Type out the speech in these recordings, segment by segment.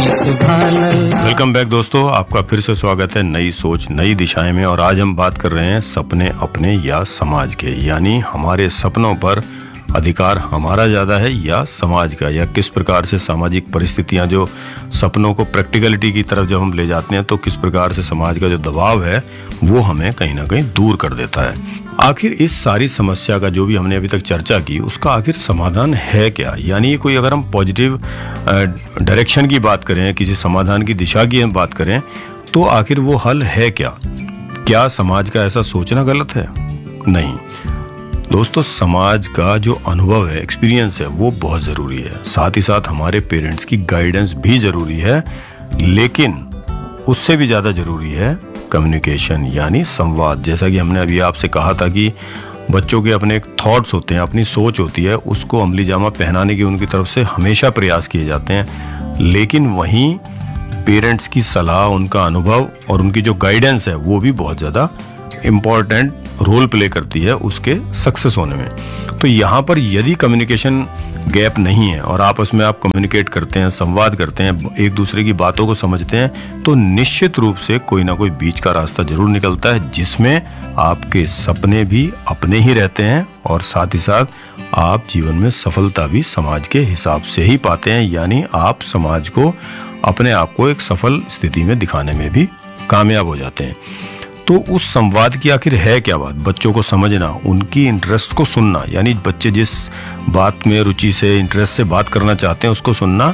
Welcome back दोस्तों, आपका फिर से स्वागत है नई सोच नई दिशाएं में। और आज हम बात कर रहे हैं सपने अपने या समाज के, यानी हमारे सपनों पर अधिकार हमारा ज़्यादा है या समाज का, या किस प्रकार से सामाजिक परिस्थितियां जो सपनों को प्रैक्टिकलिटी की तरफ जब हम ले जाते हैं तो किस प्रकार से समाज का जो दबाव है वो हमें कहीं ना कहीं दूर कर देता है। आखिर इस सारी समस्या का जो भी हमने अभी तक चर्चा की उसका आखिर समाधान है क्या, यानी कोई अगर हम पॉजिटिव डायरेक्शन की बात करें, किसी समाधान की दिशा की हम बात करें तो आखिर वो हल है क्या? क्या समाज का ऐसा सोचना गलत है? नहीं दोस्तों, समाज का जो अनुभव है, एक्सपीरियंस है, वो बहुत ज़रूरी है। साथ ही साथ हमारे पेरेंट्स की गाइडेंस भी ज़रूरी है, लेकिन उससे भी ज़्यादा ज़रूरी है कम्युनिकेशन यानी संवाद। जैसा कि हमने अभी आपसे कहा था कि बच्चों के अपने एक थॉट्स होते हैं, अपनी सोच होती है, उसको अमली जामा पहनाने की उनकी तरफ से हमेशा प्रयास किए जाते हैं, लेकिन वहीं पेरेंट्स की सलाह, उनका अनुभव और उनकी जो गाइडेंस है वो भी बहुत ज़्यादा इम्पॉर्टेंट रोल प्ले करती है उसके सक्सेस होने में। तो यहाँ पर यदि कम्युनिकेशन गैप नहीं है और आपस में आप कम्युनिकेट करते हैं, संवाद करते हैं, एक दूसरे की बातों को समझते हैं, तो निश्चित रूप से कोई ना कोई बीच का रास्ता जरूर निकलता है जिसमें आपके सपने भी अपने ही रहते हैं और साथ ही साथ आप जीवन में सफलता भी समाज के हिसाब से ही पाते हैं, यानी आप समाज को, अपने आप को एक सफल स्थिति में दिखाने में भी कामयाब हो जाते हैं। तो उस संवाद की आखिर है क्या बात? बच्चों को समझना, उनकी इंटरेस्ट को सुनना, यानी बच्चे जिस बात में रुचि से, इंटरेस्ट से बात करना चाहते हैं उसको सुनना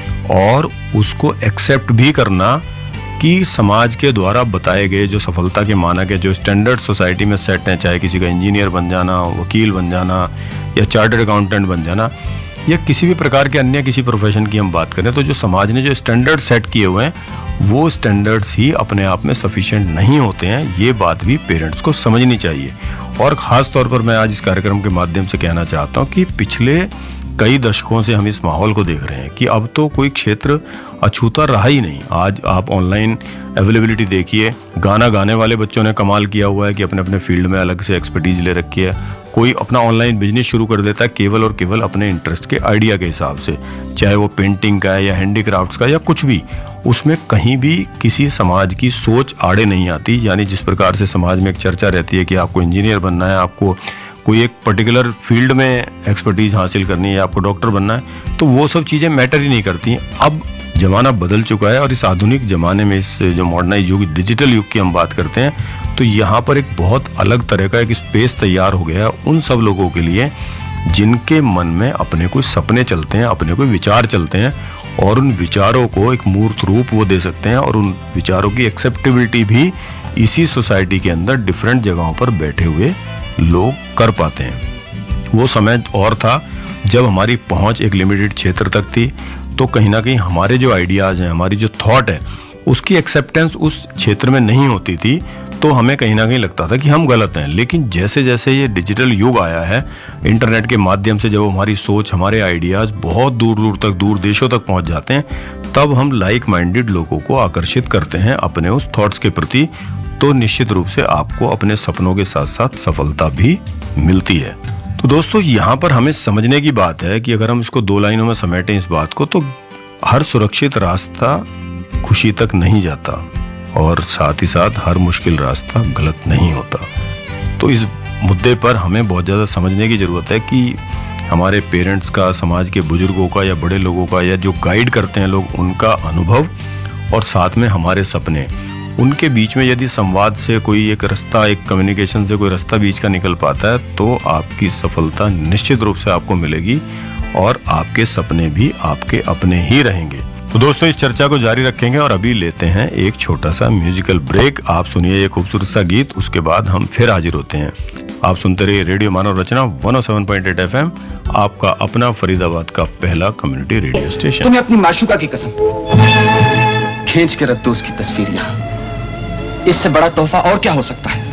और उसको एक्सेप्ट भी करना कि समाज के द्वारा बताए गए जो सफलता के मानक है, जो स्टैंडर्ड सोसाइटी में सेट हैं, चाहे किसी का इंजीनियर बन जाना, वकील बन जाना या चार्टर्ड अकाउंटेंट बन जाना या किसी भी प्रकार के अन्य किसी प्रोफेशन की हम बात करें, तो जो समाज ने जो स्टैंडर्ड सेट किए हुए हैं वो स्टैंडर्ड्स ही अपने आप में सफिशिएंट नहीं होते हैं। ये बात भी पेरेंट्स को समझनी चाहिए। और ख़ास तौर पर मैं आज इस कार्यक्रम के माध्यम से कहना चाहता हूँ कि पिछले कई दशकों से हम इस माहौल को देख रहे हैं कि अब तो कोई क्षेत्र अछूता रहा ही नहीं। आज आप ऑनलाइन अवेलेबिलिटी देखिए, गाना गाने वाले बच्चों ने कमाल किया हुआ है कि अपने अपने फील्ड में अलग से एक्सपर्टीज ले रखी है। कोई अपना ऑनलाइन बिजनेस शुरू कर देता है केवल और केवल अपने इंटरेस्ट के आइडिया के हिसाब से, चाहे वो पेंटिंग का है या हैंडीक्राफ्ट्स का या कुछ भी, उसमें कहीं भी किसी समाज की सोच आड़े नहीं आती। यानी जिस प्रकार से समाज में एक चर्चा रहती है कि आपको इंजीनियर बनना है, आपको कोई एक पर्टिकुलर फील्ड में एक्सपर्टीज हासिल करनी है, आपको डॉक्टर बनना है, तो वो सब चीज़ें मैटर ही नहीं करती। अब ज़माना बदल चुका है और इस आधुनिक ज़माने में, इस जो मॉडर्नाइज युग, डिजिटल युग की हम बात करते हैं, तो यहाँ पर एक बहुत अलग तरह का एक स्पेस तैयार हो गया है उन सब लोगों के लिए जिनके मन में अपने कोई सपने चलते हैं, अपने कोई विचार चलते हैं और उन विचारों को एक मूर्त रूप वो दे सकते हैं और उन विचारों की एक्सेप्टेबिलिटी भी इसी सोसाइटी के अंदर डिफरेंट जगहों पर बैठे हुए लोग कर पाते हैं। वो समय और था जब हमारी पहुंच एक लिमिटेड क्षेत्र तक थी, तो कहीं ना कहीं हमारे जो आइडियाज़ हैं, हमारी जो थॉट है, उसकी एक्सेप्टेंस उस क्षेत्र में नहीं होती थी, तो हमें कहीं ना कहीं लगता था कि हम गलत हैं। लेकिन जैसे जैसे ये डिजिटल युग आया है, इंटरनेट के माध्यम से जब हमारी सोच, हमारे आइडियाज़ बहुत दूर दूर तक, दूर देशों तक पहुंच जाते हैं, तब हम लाइक माइंडेड लोगों को आकर्षित करते हैं अपने उस थॉट्स के प्रति, तो निश्चित रूप से आपको अपने सपनों के साथ साथ सफलता भी मिलती है। तो दोस्तों, यहाँ पर हमें समझने की बात है कि अगर हम इसको दो लाइनों में समेटें इस बात को, तो हर सुरक्षित रास्ता खुशी तक नहीं जाता और साथ ही साथ हर मुश्किल रास्ता गलत नहीं होता। तो इस मुद्दे पर हमें बहुत ज़्यादा समझने की ज़रूरत है कि हमारे पेरेंट्स का, समाज के बुजुर्गों का या बड़े लोगों का, या जो गाइड करते हैं लोग, उनका अनुभव और साथ में हमारे सपने, उनके बीच में यदि संवाद से कोई एक रास्ता, एक कम्युनिकेशन से कोई रास्ता बीच का निकल पाता है, तो आपकी सफलता निश्चित रूप से आपको मिलेगी और आपके सपने भी आपके अपने ही रहेंगे। तो दोस्तों, इस चर्चा को जारी रखेंगे और अभी लेते हैं एक छोटा सा म्यूजिकल ब्रेक। आप सुनिए ये खूबसूरत सा गीत, उसके बाद हम फिर हाजिर होते हैं। आप सुनते रहिए रेडियो मानव रचना 107.8 FM, आपका अपना फरीदाबाद का पहला कम्युनिटी रेडियो स्टेशन। तुम्हें अपनी माशूका की कसम, खींच के रख दो उसकी तस्वीर यहाँ। इससे बड़ा तोहफा और क्या हो सकता है?